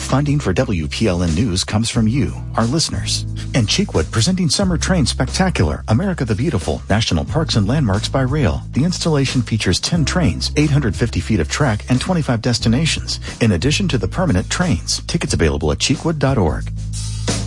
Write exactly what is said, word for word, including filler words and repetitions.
Funding for W P L N News comes from you, our listeners. And Cheekwood presenting Summer Train Spectacular, America the Beautiful, National Parks and Landmarks by Rail. The installation features ten trains, eight hundred fifty feet of track, and twenty-five destinations, in addition to the permanent trains. Tickets available at cheekwood dot org.